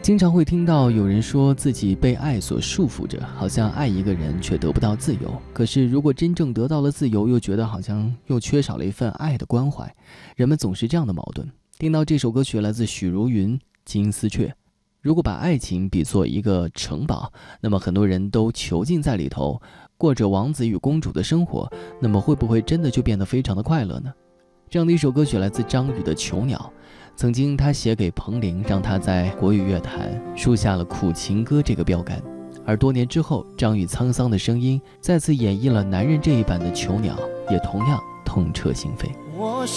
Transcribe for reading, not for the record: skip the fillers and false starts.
经常会听到有人说自己被爱所束缚着，好像爱一个人却得不到自由，可是如果真正得到了自由，又觉得好像又缺少了一份爱的关怀。人们总是这样的矛盾。听到这首歌曲来自许茹芸《金丝雀》，如果把爱情比作一个城堡，那么很多人都囚禁在里头，过着王子与公主的生活，那么会不会真的就变得非常的快乐呢？这样的一首歌曲来自张宇的《囚鸟》，曾经他写给彭羚，让他在国语乐坛树下了苦情歌这个标杆。而多年之后，张宇沧桑的声音再次演绎了男人这一版的囚鸟，也同样痛彻心扉。